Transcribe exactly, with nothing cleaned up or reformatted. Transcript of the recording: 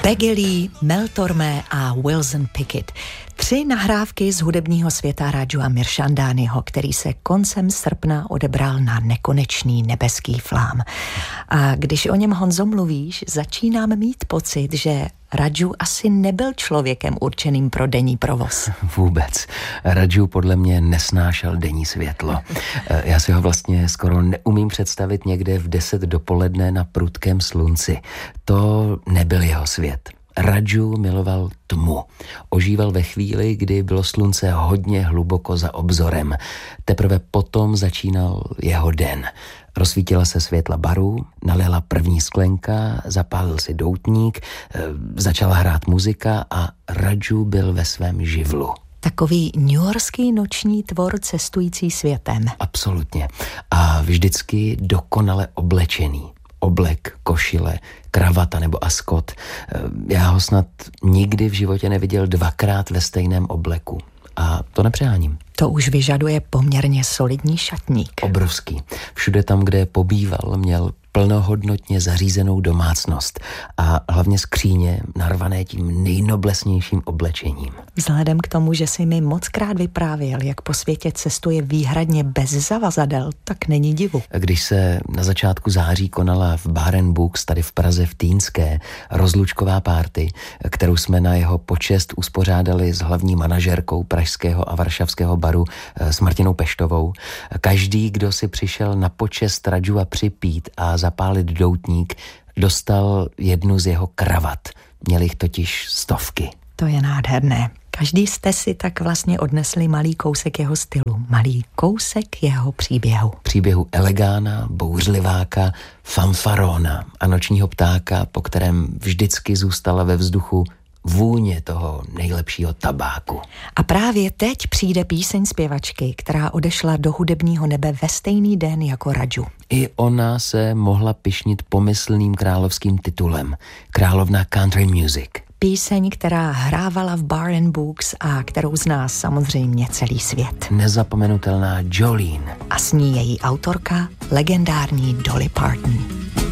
Peggy Lee, Mel Tormé a Wilson Pickett. Tři nahrávky z hudebního světa Rajua Mirshandányho, který se koncem srpna odebral na nekonečný nebeský flám. A když o něm, Honzo, mluvíš, začínám mít pocit, že Raju asi nebyl člověkem určeným pro denní provoz. Vůbec. Raju podle mě nesnášel denní světlo. Já si ho vlastně skoro neumím představit někde v deset dopoledne na prudkém slunci. To nebyl jeho svět. Raju miloval tmu. Ožíval ve chvíli, kdy bylo slunce hodně hluboko za obzorem. Teprve potom začínal jeho den. Rozsvítila se světla baru, nalila první sklenka, zapálil si doutník, začala hrát muzika a Raju byl ve svém živlu. Takový newyorský noční tvor cestující světem. Absolutně. A vždycky dokonale oblečený. Oblek, košile, kravata nebo askot. Já ho snad nikdy v životě neviděl dvakrát ve stejném obleku. A to nepřeháním. To už vyžaduje poměrně solidní šatník. Obrovský. Všude tam, kde pobýval, měl plnohodnotně zařízenou domácnost a hlavně skříně narvané tím nejnoblesnějším oblečením. Vzhledem k tomu, že si mi mockrát vyprávěl, jak po světě cestuje výhradně bez zavazadel, tak není divu. Když se na začátku září konala v Bar and Books tady v Praze v Týnské rozlučková párty, kterou jsme na jeho počest uspořádali s hlavní manažerkou pražského a varšavského baru s Martinou Peštovou, každý, kdo si přišel na počest Rajua připít a zapálit doutník, dostal jednu z jeho kravat. Měl jich totiž stovky. To je nádherné. Každý jste si tak vlastně odnesli malý kousek jeho stylu, malý kousek jeho příběhu. Příběhu elegána, bouřliváka, fanfarona a nočního ptáka, po kterém vždycky zůstala ve vzduchu vůně toho nejlepšího tabáku. A právě teď přijde píseň zpěvačky, která odešla do hudebního nebe ve stejný den jako Raju. I ona se mohla pyšnit pomyslným královským titulem. Královna country music. Píseň, která hrávala v Bar and Books a kterou zná samozřejmě celý svět. Nezapomenutelná Jolene. A s ní její autorka, legendární Dolly Parton.